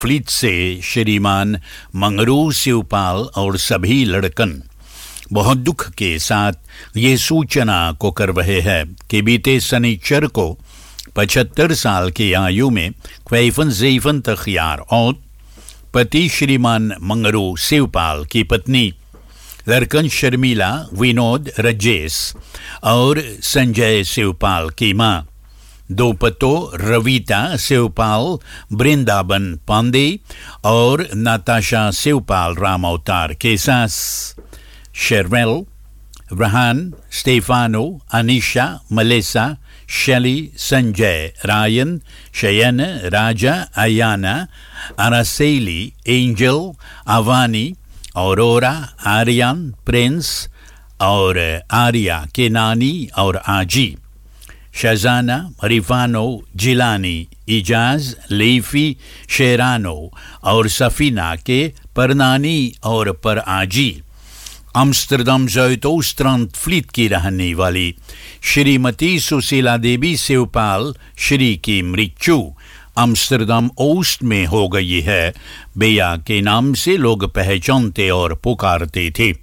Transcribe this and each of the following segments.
Fleet से श्रीमान मंगरू शिवपाल और सभी लड़कन बहुत दुख के साथ ये सूचना को कर रहे हैं कि बीते शनिचर को 75 साल की आयु में ख्वैफन ज़ैफन तखियार और पति श्रीमान मंगरू शिवपाल की पत्नी लड़कन शर्मिला विनोद रजेश और संजय शिवपाल की मां दो पतों रविता शिवपाल वृंदावन पांडे और नाताशा शिवपाल राम अवतार के सास शेरवेल रहान स्टेफानो अनिशा मलेसा शैली संजय रायन शयन राजा Ayana अरासेली angel Avani aurora Aryan Prince और आर्या के नानी और आजी शजाना रिफानो जिलानी इजाज लेफी शेरानो और सफीना के परनानी और पर आजी अम्स्टरडम ज़ुइदोस्ट्रांड फ्लीट की रहने वाली श्रीमती सुशीला देवी शिवपाल श्री की मृत्यु अम्स्टरडम ओस्ट में हो गई है। बेया के नाम से लोग पहचानते और पुकारते थे।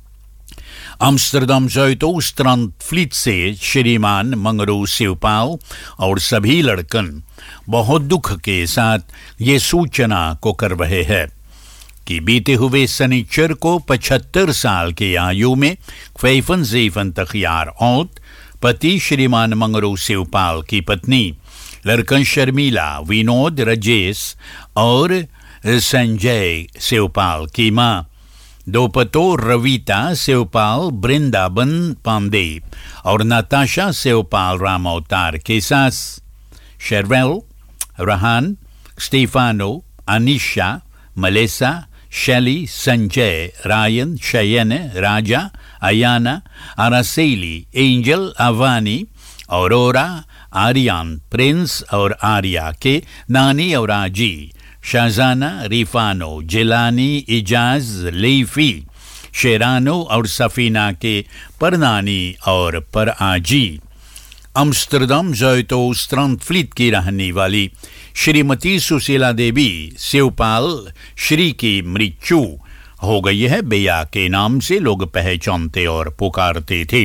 अम्स्टरडम ज़ुइदोस्ट्रांड फ्लीट से श्रीमान मंगरू शिवपाल और सभी लड़कन बहुत दुख के साथ ये सूचना को कर रहे हैं कि बीते हुए शनिचर को 75 साल की आयु में ख्वैफन ज़ैफन तखियार और पति श्रीमान मंगरू शिवपाल की पत्नी लड़कन शर्मिला विनोद रजेश और संजय शिवपाल की मां दो पतों रविता शिवपाल वृंदावन पांडे और नाताशा शिवपाल राम अवतार के सास शेरवेल रहान स्टीफानो अनिशा मलेसा शैली संजय रायन शयन राजा Ayana अरासेली angel Avani aurora Aryan Prince और आर्या के नानी और आजी शाजाना रिफानो जिलानी इजाज लेफी शेरानो और सफीना के परनानी और पर आजी अम्स्टरडम ज़ुइदोस्ट्रांड फ्लीट की रहने वाली श्रीमती सुशीला देवी शिवपाल श्री की मृत्यु हो गई है। बेया के नाम से लोग पहचानते और पुकारते थे।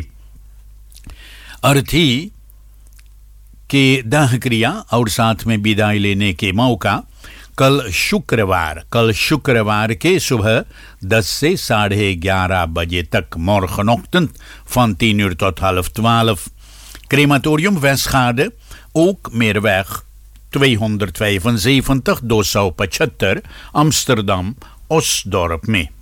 अर्थी के दाह क्रिया और साथ में विदाई लेने के मौका कल शुक्रवार के सुबह 10 से 11:30 बजे तक morgenochtend van 10 tot 11:30 Crematorium Westgaarde, ook Meerweg 275 275 Amsterdam Osdorp में।